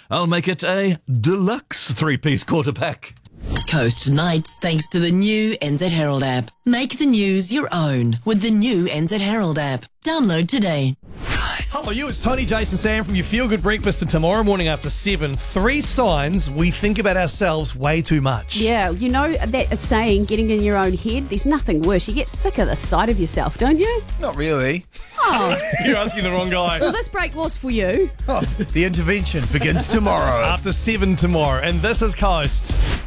I'll make it a deluxe 3-piece quarter pack. Coast nights thanks to the new NZ Herald app. Make the news your own with the new NZ Herald app. Download today. Hello, you. It's Tony, Jason, Sam from your Feel Good Breakfast, and tomorrow morning after 7, 3 signs we think about ourselves way too much. Yeah, you know that saying, getting in your own head, there's nothing worse. You get sick of the sight of yourself, don't you? Not really. Oh, You're asking the wrong guy. well, this break was for you. The intervention begins tomorrow. After 7 tomorrow, and this is Coast.